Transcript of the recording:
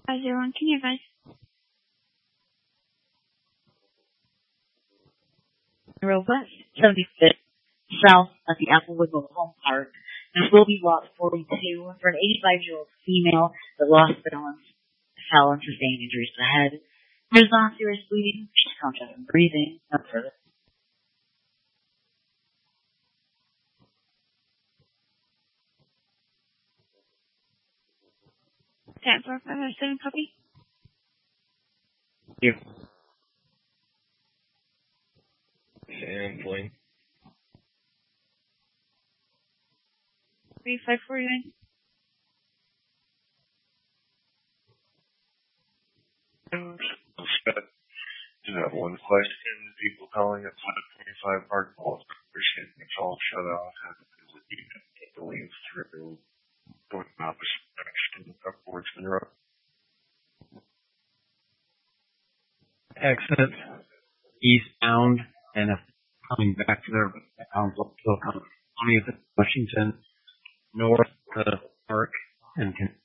501, can you advise? West 75th, south of the Applewood Mobile Home Park. This will be lot 42 for an 85-year-old female that lost balance, fell, and sustained injuries to the head. There's non-serious bleeding, she's conscious and breathing, no further. 4507, copy. Thank you. And Blaine. 3549. Do have one question. People calling at 525 Park Falls. Appreciate the call shut off. The lanes through going opposite direction upwards from the road. Exit eastbound and if coming back to their Washington north to Park and